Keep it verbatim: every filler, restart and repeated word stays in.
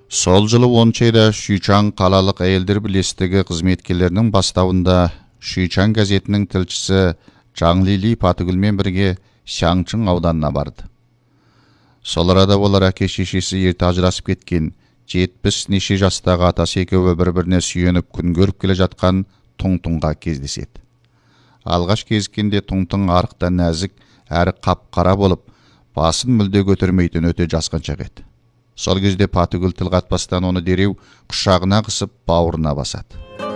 Сол жылы оныншы айда Шүйчан қалалық әйелдер бірлестігі қызметкерлерінің бастауында Шүйчан газетінің тілшісі Жаңлили Патыгүлмен бірге Шаңчың ауданына барды. Сол арада олар әке-шешесі ерте ажырасып кеткен, жетпіс неше жастағы атасы екеуі бір-біріне сүйеніп күн көріп келе жатқан Тұңтұңға кездеседі. Алғаш кезіккенде Тұңтұң арықта нәзік әрі қап-қара болып, басын мүлде көтермейтін өте жасқаншақ еді. Сол кезде Патыгүл тіл қатпастан оны дереу құшағына қысып бауырына басады.